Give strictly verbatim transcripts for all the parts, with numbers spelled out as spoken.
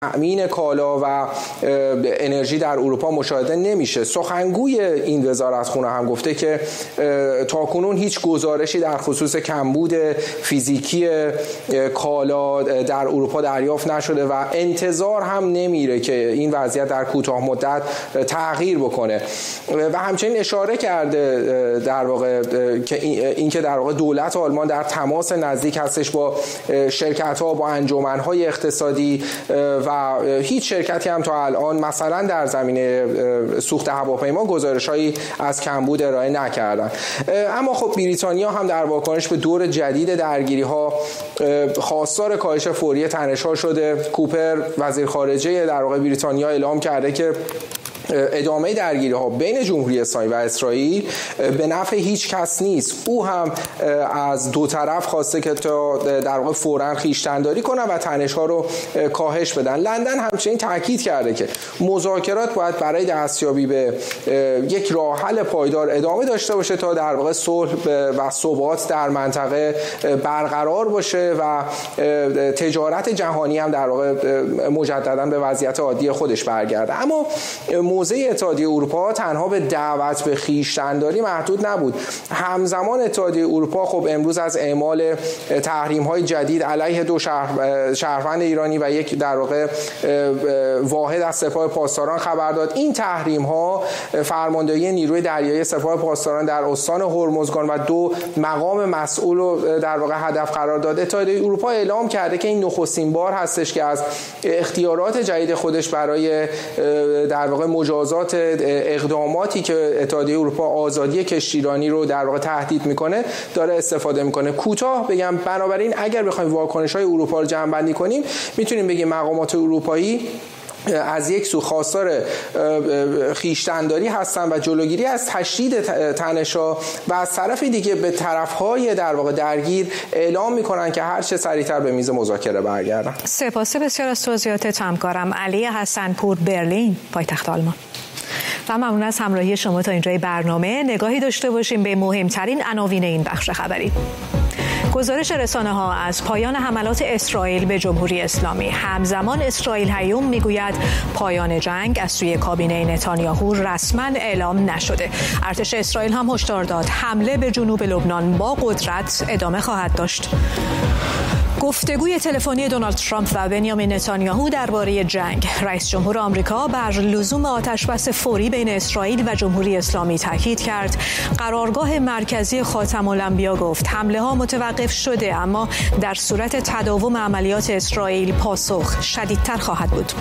تأمین کالا و انرژی در اروپا مشاهده نمیشه. سخنگوی این وزارتخونه هم گفته که تاکنون هیچ گزارشی در خصوص کمبود فیزیکی کالا در اروپا دریافت نشده و انتظار هم نمیره که این وضعیت در کوتاه مدت تغییر بکنه و همچنین اشاره کرده در واقع که این که در واقع دولت آلمان در تماس نزدیک هستش با شرکت‌ها، با انجمن‌های اقتصادی و هیچ شرکتی هم تا الان مثلا در زمینه سوخت هواپیما گزارش‌هایی از کمبود ارائه نکردن. اما خب بریتانیا هم در واکنش به دور جدید درگیری‌ها خواستار کاهش فوری تنش‌ها شده. کوپر وزیر خارجه در واقع بریتانیا اعلام کرده که ادامه درگیری ها بین جمهوری اسلامی و اسرائیل به نفع هیچ کس نیست. او هم از دو طرف خواسته که تا در واقع فوراً خویشتن‌داری کنن و تنش ها رو کاهش بدن. لندن همچنین تاکید کرده که مذاکرات باید برای دستیابی به یک راه حل پایدار ادامه داشته باشه تا در واقع صلح و ثبات در منطقه برقرار باشه و تجارت جهانی هم در واقع مجددا به وضعیت عادی خودش برگرده. اما موضع اتحادیه اروپا تنها به دعوت به خویشتن‌داری محدود نبود. همزمان اتحادیه اروپا خب امروز از اعمال تحریم‌های جدید علیه دو شهر شهروند ایرانی و یک در واقع واحد از سپاه پاسداران خبر داد. این تحریم‌ها فرماندهی نیروی دریایی سپاه پاسداران در استان هرمزگان و دو مقام مسئول رو در واقع هدف قرار داد. اتحادیه اروپا اعلام کرده که این نخستین بار هستش که از اختیارات جدید خودش برای در واقع مجازات اقداماتی که اتحادیه اروپا آزادی کشتیرانی رو در واقع تهدید میکنه داره استفاده میکنه. کوتاه بگم بنابراین اگر بخوایم واکنش‌های اروپا رو جمع‌بندی کنیم میتونیم بگیم مقامات اروپایی از یک سو خواستار خویشتن‌داری هستن و جلوگیری از تشدید تنش‌ها و از طرف دیگه به طرف‌های در واقع درگیر اعلام می‌کنن که هر چه سریعتر به میز مذاکره برگردن. سپاس بسیار از توضیحاتت همکارم علی حسن‌پور، برلین، پایتخت آلمان. و ممنون از همراهی شما تا اینجای برنامه. نگاهی داشته باشیم به مهمترین عناوین این بخش خبری. گزارش رسانه‌ها از پایان حملات اسرائیل به جمهوری اسلامی. همزمان اسرائیل هیوم میگوید پایان جنگ از سوی کابینه نتانیاهو رسما اعلام نشده. ارتش اسرائیل هم هشدار داد حمله به جنوب لبنان با قدرت ادامه خواهد داشت. گفتگوی تلفنی دونالد ترامپ و بنیامین نتانیاهو درباره جنگ. رئیس جمهور آمریکا بر لزوم آتشبس فوری بین اسرائیل و جمهوری اسلامی تاکید کرد. قرارگاه مرکزی خاتم الانبیا گفت حمله ها متوقف شده اما در صورت تداوم عملیات اسرائیل پاسخ شدیدتر خواهد بود.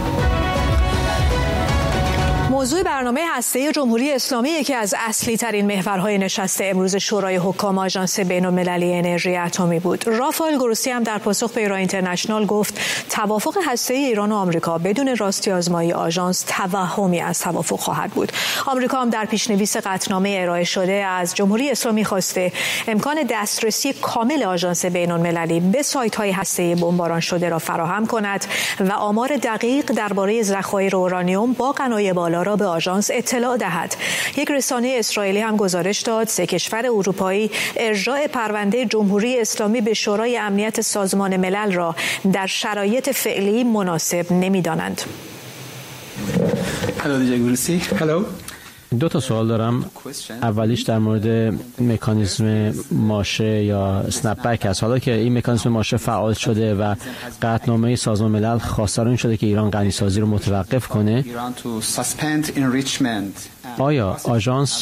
موضوع برنامه هسته‌ای جمهوری اسلامی یکی از اصلی ترین محورهای نشست امروز شورای حکام آژانس بین‌المللی انرژی اتمی بود. رافائل گروسی هم در پاسخ به ایران اینترنشنال گفت توافق هسته‌ای ایران و آمریکا بدون راستی آزمایی آژانس توهمی از توافق خواهد بود. آمریکا هم در پیشنویس قطعنامه ارائه شده از جمهوری اسلامی خواسته امکان دسترسی کامل آژانس بین‌المللی به سایت‌های هسته‌ای بمباران شده را فراهم کند و آمار دقیق درباره ذخایر اورانیوم با قنای بالا را به آژانس اطلاع دهد. یک رسانه اسرائیلی هم گزارش داد سه کشور اروپایی ارجاع پرونده جمهوری اسلامی به شورای امنیت سازمان ملل را در شرایط فعلی مناسب نمی‌دانند. دو تا سوال دارم. اولیش در مورد مکانیزم ماشه یا اسنپ بک است. حالا که این مکانیزم ماشه فعال شده و قطعنامه سازمان ملل خواستار این شده که ایران غنیسازی رو متوقف کنه، آیا آژانس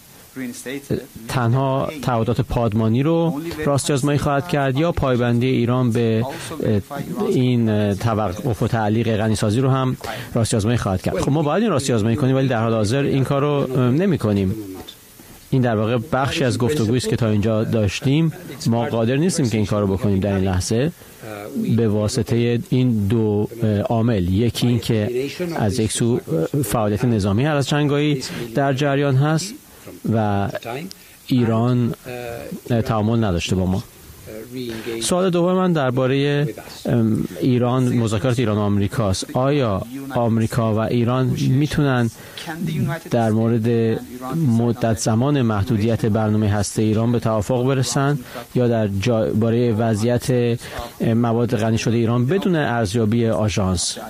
تنها تعهدات پادمانی رو راستی آزمایی خواهد کرد یا پایبندی ایران به این توقف و تعلیق غنیسازی رو هم راستی آزمایی خواهد کرد؟ خب ما باید این راستی آزمایی کنیم ولی در حال حاضر این کار رو نمی کنیم. این در واقع بخشی از گفتگویی است که تا اینجا داشتیم. ما قادر نیستیم که این کار رو بکنیم در این لحظه به واسطه این دو عامل. یکی این که از یک سو فعالیت نظامی هر از چنگایی در جریان هست و ایران تعامل نداشته با ما. سوال دوم من درباره ایران، مذاکرات ایران و آمریکاست. آیا آمریکا و ایران میتونن در مورد مدت زمان محدودیت برنامه هسته ایران به توافق برسن یا در باره وضعیت مواد غنی شده ایران بدون ارزیابی آژانس